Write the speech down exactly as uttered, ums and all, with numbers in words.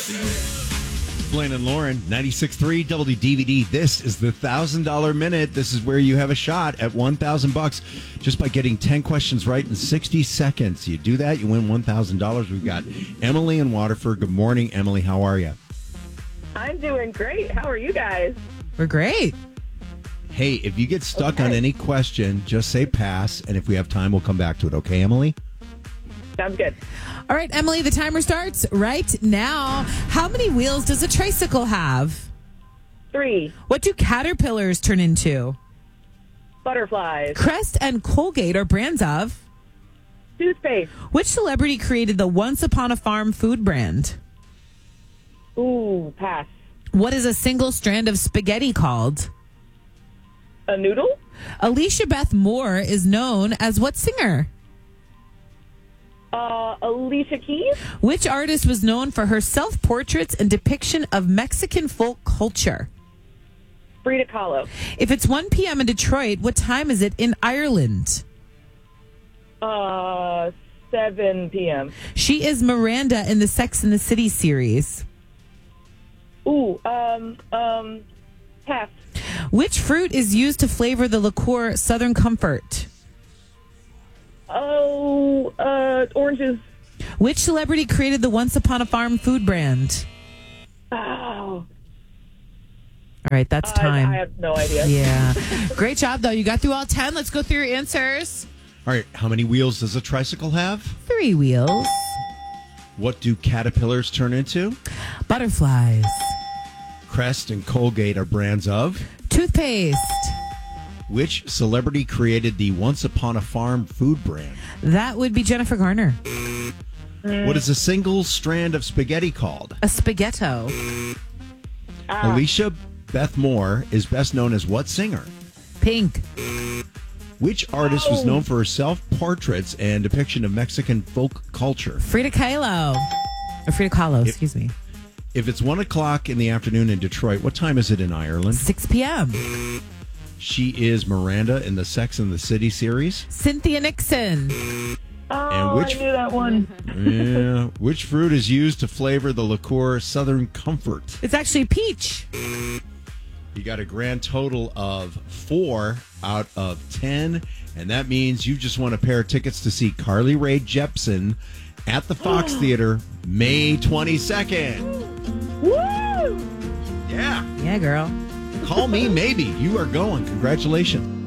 Blaine and Lauren, ninety-six point three W D V D. This is the one thousand dollars Minute. This is where you have a shot at one thousand bucks just by getting ten questions right in sixty seconds. You do that, you win one thousand dollars. We've got Emily in Waterford. Good morning, Emily. How are you? I'm doing great. How are you guys? We're great. Hey, if you get stuck Okay. on any question, just say pass, and if we have time, we'll come back to it. Okay, Emily? Sounds good. All right, Emily, the timer starts right now. How many wheels does a tricycle have? Three. What do caterpillars turn into? Butterflies. Crest and Colgate are brands of. Toothpaste. Which celebrity created the Once Upon a Farm food brand? Ooh, pass. What is a single strand of spaghetti called? A noodle? Alicia Beth Moore is known as what singer? Uh, Alicia Keys? Which artist was known for her self-portraits and depiction of Mexican folk culture? Frida Kahlo. If it's one p.m. in Detroit, what time is it in Ireland? Uh, seven p.m. She is Miranda in the Sex and the City series. Ooh, um, um, pass. Which fruit is used to flavor the liqueur Southern Comfort? Oh, uh, oranges. Which celebrity created the Once Upon a Farm food brand? Oh, All right, that's I, time. I have no idea. Yeah. Great job, though. You got through all ten. Let's go through your answers. All right, how many wheels does a tricycle have? Three wheels. What do caterpillars turn into? Butterflies. Crest and Colgate are brands of. Toothpaste. Which celebrity created the Once Upon a Farm food brand? That would be Jennifer Garner. What is a single strand of spaghetti called? A spaghetto. Alicia Beth Moore is best known as what singer? Pink. Which artist was known for her self-portraits and depiction of Mexican folk culture? Frida Kahlo. Or Frida Kahlo, excuse me. If it's one o'clock in the afternoon in Detroit, what time is it in Ireland? six p.m. She is Miranda in the Sex and the City series. Cynthia Nixon. Oh, And which- I knew that one. Yeah. Which fruit is used to flavor the liqueur Southern Comfort? It's actually peach. You got a grand total of four out of ten, and that means you just won a pair of tickets to see Carly Rae Jepsen at the Fox Theater May twenty-second. Woo! Yeah. Yeah, girl. Call me, maybe. You are going. Congratulations.